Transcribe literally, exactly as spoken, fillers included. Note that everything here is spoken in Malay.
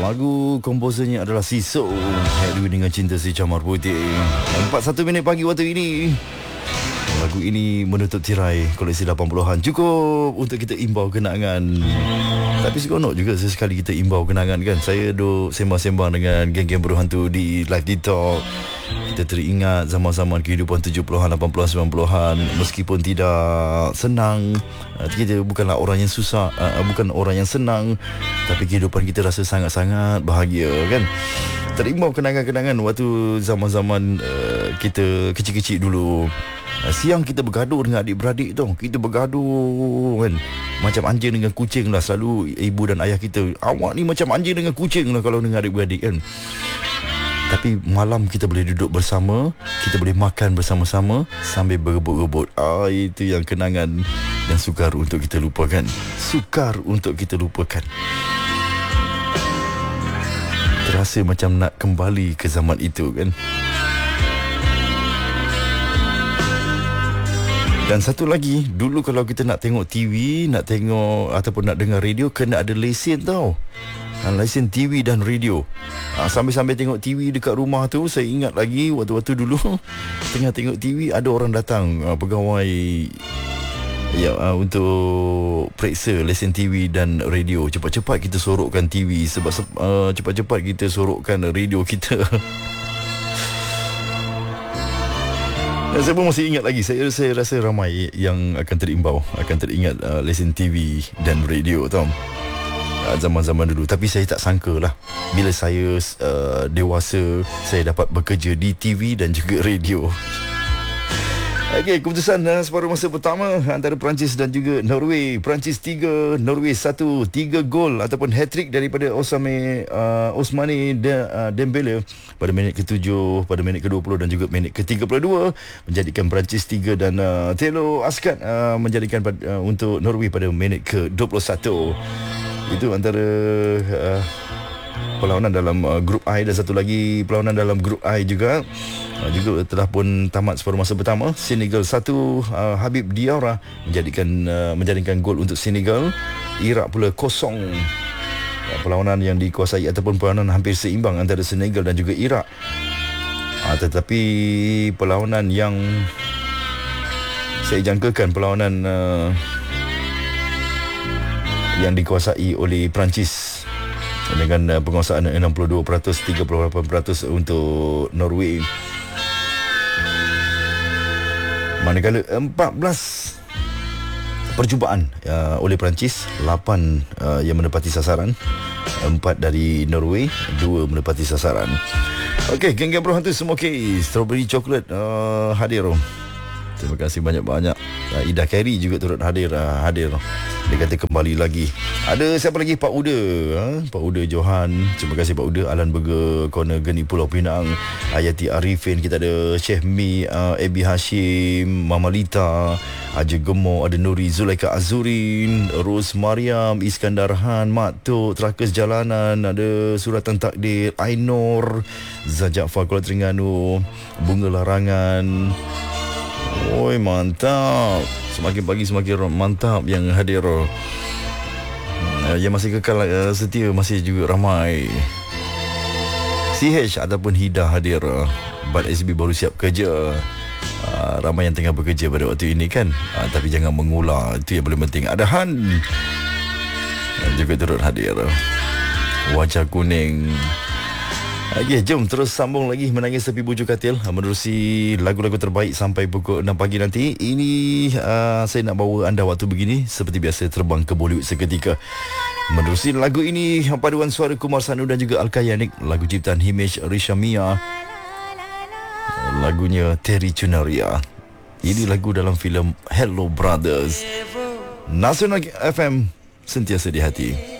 Lagu komposernya adalah Siso, Edwin dengan Cinta Si Camar Putih. empat puluh satu minit pagi waktu ini. Lagu ini menutup tirai koleksi lapan puluhan. Cukup untuk kita imbau kenangan. Tapi seronok juga sesekali kita imbau kenangan kan. Saya duk sembang-sembang dengan geng-geng berhantu di Live Talk. Kita teringat zaman-zaman kehidupan tujuh puluhan, lapan puluhan, sembilan puluhan. Meskipun tidak senang, kita bukanlah orang yang susah, bukan orang yang senang, tapi kehidupan kita rasa sangat-sangat bahagia kan. Terimbau kenangan-kenangan waktu zaman-zaman uh, kita kecil-kecil dulu. Siang kita bergaduh dengan adik-beradik tu. Kita bergaduh kan, macam anjing dengan kucing lah. Selalu ibu dan ayah kita, awak ni macam anjing dengan kucing lah kalau dengan adik-beradik kan. Tapi malam kita boleh duduk bersama, kita boleh makan bersama-sama sambil berebut-rebut. Ah, itu yang kenangan yang sukar untuk kita lupakan. Sukar untuk kita lupakan. Terasa macam nak kembali ke zaman itu kan. Dan satu lagi, dulu kalau kita nak tengok T V, nak tengok ataupun nak dengar radio, kena ada lesen tau. Lesen T V dan radio. ha, Sambil-sambil tengok T V dekat rumah tu, saya ingat lagi waktu-waktu dulu tengah tengok T V, ada orang datang, ha, pegawai ya, ha, untuk periksa lesen T V dan radio. Cepat-cepat kita sorokkan T V, sebab uh, cepat-cepat kita sorokkan radio kita. Dan saya pun masih ingat lagi. Saya, saya rasa ramai yang akan terimbau, akan teringat uh, lesen T V dan radio tau, zaman-zaman dulu. Tapi saya tak sangka lah, bila saya uh, dewasa, saya dapat bekerja di T V dan juga radio. Okey, keputusan uh, separuh masa pertama antara Perancis dan juga Norway. Perancis tiga, Norway satu. Tiga gol ataupun hat-trick daripada Osame uh, Osmane de, uh, Dembele pada minit ketujuh, pada minit ke dua puluh dan juga minit ke tiga puluh dua, menjadikan Perancis tiga dan uh, Thelo Askat uh, menjadikan uh, untuk Norway pada minit ke dua puluh satu. Itu antara uh, perlawanan dalam uh, grup I. Dan satu lagi perlawanan dalam grup I juga uh, juga telah pun tamat separuh masa pertama. Senegal satu, uh, Habib Diarra menjadikan uh, menjadikan gol untuk Senegal. Iraq pula kosong. uh, Perlawanan yang dikuasai ataupun perlawanan hampir seimbang antara Senegal dan juga Iraq. uh, Tetapi perlawanan yang saya jangkakan, perlawanan uh, yang dikuasai oleh Perancis dengan uh, penguasaan enam puluh dua peratus, tiga puluh lapan peratus untuk Norway. Manakala empat belas percubaan uh, oleh Perancis, lapan uh, yang menepati sasaran, empat dari Norway, dua menepati sasaran. Okey, geng-geng berhantu semua okey. Strawberry Chocolate uh, hadir. Terima kasih banyak-banyak. uh, Ida Carey juga turut hadir uh, hadir. Dia kata kembali lagi. Ada siapa lagi? Pak Uda, ha? Pak Uda Johan. Terima kasih Pak Uda. Alan Burger, Corner Geni Pulau Pinang, Ayati Arifin. Kita ada Syekh Mi, uh, Ebi Hashim, Mama Lita, Haji Gemuk, ada Nuri Zulaika Azurin, Ros Mariam, Iskandar Han, Mak Tok, Terakas Jalanan, ada Suratan Takdir, Ainur, Zajafar Kuala Terengganu, Bunga Larangan. Oi, mantap. Semakin pagi semakin mantap yang hadir. uh, Yang masih kekal uh, setia masih juga ramai. C H ataupun Hida hadir. Bad S B baru siap kerja. uh, Ramai yang tengah bekerja pada waktu ini kan. uh, Tapi jangan mengular, itu yang paling penting. Ada Han uh, juga turut hadir. Wajah kuning. Okey, jom terus sambung lagi Menangis Tepi Bujur Katil, menerusi lagu-lagu terbaik sampai pukul enam pagi nanti. Ini uh, saya nak bawa anda waktu begini, seperti biasa terbang ke Bollywood seketika. Menerusi lagu ini, paduan suara Kumar Sanu dan juga Al-Kayanik, lagu ciptaan Himesh Reshamia, lagunya Terry Chunaria. Ini lagu dalam filem Hello Brothers. Nasional F M, sentiasa di hati.